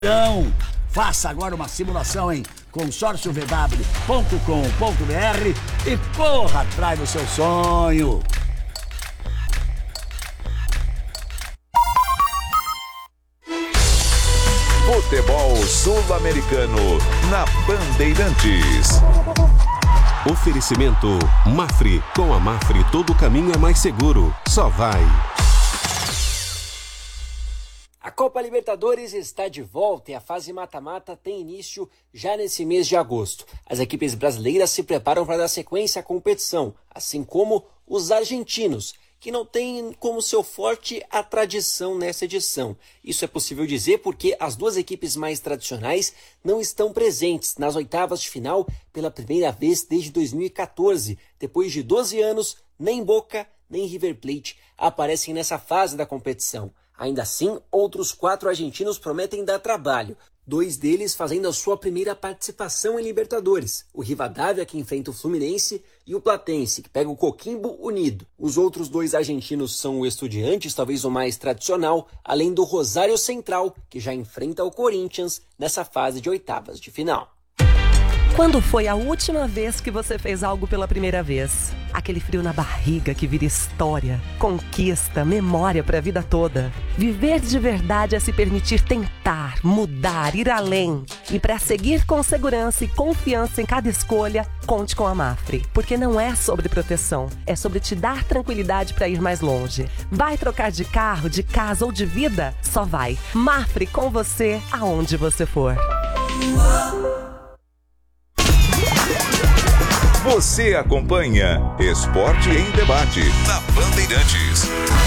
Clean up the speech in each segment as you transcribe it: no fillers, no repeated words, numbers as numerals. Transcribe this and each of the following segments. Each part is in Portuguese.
Então, faça agora uma simulação em consórciovw.com.br e corra atrás do seu sonho. Futebol Sul-Americano na Bandeirantes. Oferecimento Mafre. Com a Mafre todo caminho é mais seguro. Só vai. A Copa Libertadores está de volta e a fase mata-mata tem início já nesse mês de agosto. As equipes brasileiras se preparam para dar sequência à competição, assim como os argentinos, que não têm como seu forte a tradição nessa edição. Isso é possível dizer porque as duas equipes mais tradicionais não estão presentes nas oitavas de final pela primeira vez desde 2014. Depois de 12 anos, nem Boca nem River Plate aparecem nessa fase da competição. Ainda assim, outros 4 argentinos prometem dar trabalho. 2 deles fazendo a sua primeira participação em Libertadores. O Rivadavia, que enfrenta o Fluminense, e o Platense, que pega o Coquimbo Unido. Os outros 2 argentinos são o Estudiantes, talvez o mais tradicional, além do Rosário Central, que já enfrenta o Corinthians nessa fase de oitavas de final. Quando foi a última vez que você fez algo pela primeira vez? Aquele frio na barriga que vira história, conquista, memória para a vida toda. Viver de verdade é se permitir tentar, mudar, ir além. E para seguir com segurança e confiança em cada escolha, conte com a Mafre. Porque não é sobre proteção, é sobre te dar tranquilidade para ir mais longe. Vai trocar de carro, de casa ou de vida? Só vai. Mafre com você, aonde você for. Você acompanha Esporte em Debate na Bandeirantes.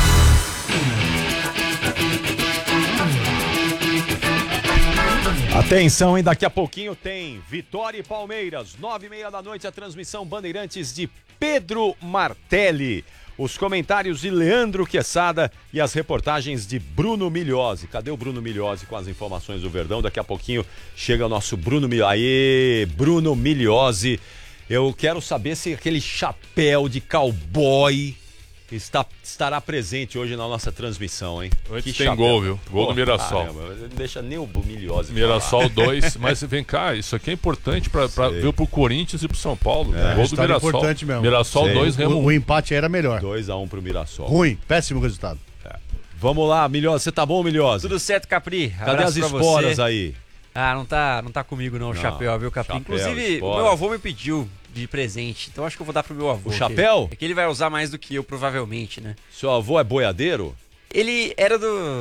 Atenção, hein? Daqui a pouquinho tem Vitória e Palmeiras, 9h30 da noite, a transmissão Bandeirantes de Pedro Martelli. Os comentários de Leandro Quesada e as reportagens de Bruno Migliozzi. Cadê o Bruno Migliozzi com as informações do Verdão? Daqui a pouquinho chega o nosso Bruno Migliozzi. Aê, Bruno Migliozzi. Eu quero saber se aquele chapéu de cowboy estará presente hoje na nossa transmissão, hein? Antes que tem chapéu. Gol, viu? Gol do Mirassol. Caramba, não deixa nem o Migliozzi Mirassol 2, mas vem cá, isso aqui é importante para ver pro Corinthians e pro São Paulo. Gol do Mirassol. Importante mesmo. Mirassol 2, Remo 1. O empate era melhor. 2-1 pro Mirassol. Ruim, péssimo resultado. Vamos lá, Migliozzi, você tá bom, Migliozzi? Tudo certo, Capri. Cadê as esporas aí? Ah, não tá comigo não, o chapéu, viu, Capri? Inclusive, o meu avô me pediu de presente, então acho que eu vou dar pro meu avô. O chapéu? É que ele vai usar mais do que eu, provavelmente, né? Seu avô é boiadeiro? Ele era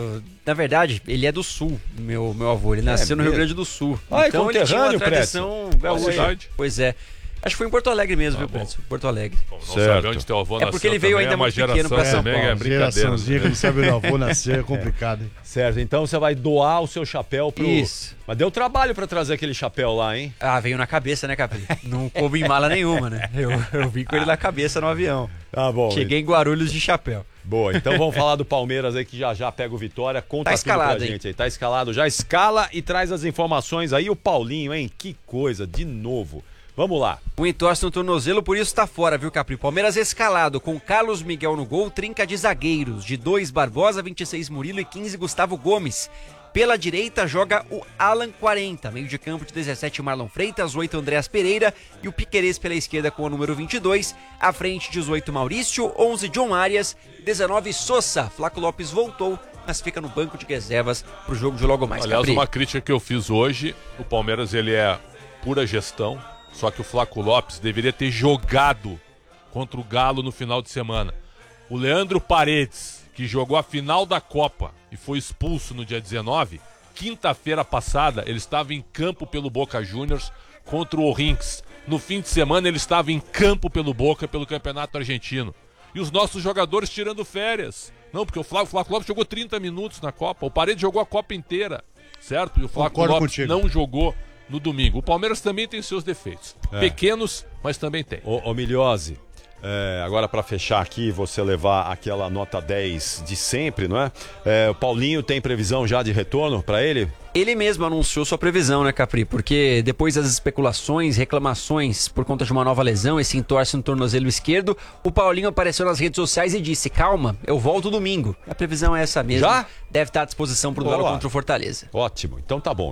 na verdade, ele é do Sul, meu avô. Ele nasceu no Rio Grande do Sul. Ah, então ele tinha uma tradição gaúcha. Pois é. Acho que foi em Porto Alegre mesmo, viu, Prédio? Porto Alegre. Bom, não sabe onde teu avô nasceu. É porque ele veio ainda muito pequeno pra São Paulo. É brincadeira. Geraçãozinha que não sabe onde o avô nasceu, é complicado, hein? Certo, então você vai doar o seu chapéu pro... Isso. Mas deu trabalho pra trazer aquele chapéu lá, hein? Ah, veio na cabeça, né, Capri? Não coube em mala nenhuma, né? Eu vim com ele na cabeça no avião. Tá bom. Cheguei em Guarulhos de chapéu. Boa, então vamos falar do Palmeiras aí que já pega o Vitória. Conta tá escalado, tudo pra gente aí. Tá escalado, já escala e traz as informações aí. O Paulinho, hein? Que coisa, de novo. Vamos lá. Um entorse no tornozelo, por isso tá fora, viu, Capri? Palmeiras escalado, com Carlos Miguel no gol, trinca de zagueiros. De 2, Barbosa, 26, Murilo e 15, Gustavo Gomes. Pela direita joga o Alan 40, meio de campo de 17, Marlon Freitas, 8, Andréas Pereira e o Piquerez pela esquerda com o número 22. À frente, 18, Maurício, 11, John Arias, 19, Sosa. Flaco Lopes voltou, mas fica no banco de reservas pro jogo de logo mais. Aliás, Capri. uma crítica que eu fiz hoje, o Palmeiras ele é pura gestão, só que o Flaco Lopes deveria ter jogado contra o Galo no final de semana. O Leandro Paredes, que jogou a final da Copa e foi expulso no dia 19, quinta-feira passada ele estava em campo pelo Boca Juniors contra o O'Higgins. No fim de semana ele estava em campo pelo Boca, pelo Campeonato Argentino. E os nossos jogadores tirando férias. Não, porque o Flaco Lopes jogou 30 minutos na Copa, o Paredes jogou a Copa inteira, certo? E o Flaco Lopes não jogou no domingo. O Palmeiras também tem seus defeitos. Pequenos, mas também tem. Ô Migliozzi, Agora, para fechar aqui, você levar aquela nota 10 de sempre, não é? O Paulinho tem previsão já de retorno para ele? Ele mesmo anunciou sua previsão, né, Capri? Porque depois das especulações, reclamações por conta de uma nova lesão, esse entorse no tornozelo esquerdo, o Paulinho apareceu nas redes sociais e disse: calma, eu volto domingo. A previsão é essa mesmo. Já? Deve estar à disposição para o duelo contra o Fortaleza. Ótimo, então tá bom.